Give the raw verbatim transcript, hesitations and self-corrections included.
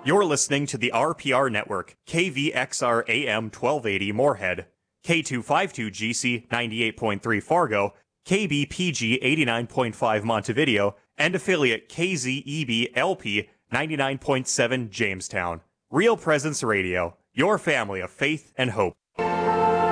You're listening to the R P R Network, K V X R A M twelve eighty Moorhead, K two fifty-two G C ninety-eight point three Fargo, K B P G eighty-nine point five Montevideo, and affiliate K Z E B L P ninety-nine point seven Jamestown. Real Presence Radio, your family of faith and hope.